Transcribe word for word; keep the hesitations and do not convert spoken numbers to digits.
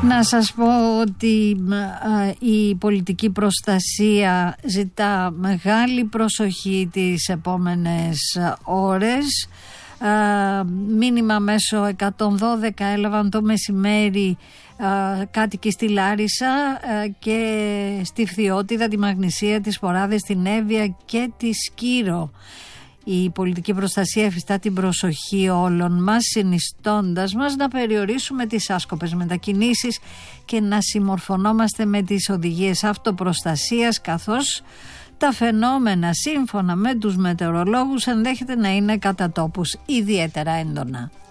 Να σας πω ότι ε, η πολιτική προστασία ζητά μεγάλη προσοχή τις επόμενες ώρες. Ε, μήνυμα μέσω εκατόν δώδεκα έλαβαν το μεσημέρι ε, κάτοικοι στη Λάρισα ε, και στη Φθιώτιδα, τη Μαγνησία, τις Σποράδες, την Εύβοια και τη Σκύρο. Η πολιτική προστασία εφιστά την προσοχή όλων μας, συνιστώντας μας να περιορίσουμε τις άσκοπες μετακινήσεις και να συμμορφωνόμαστε με τις οδηγίες αυτοπροστασίας, καθώς τα φαινόμενα σύμφωνα με τους μετεωρολόγους ενδέχεται να είναι κατά τόπους ιδιαίτερα έντονα.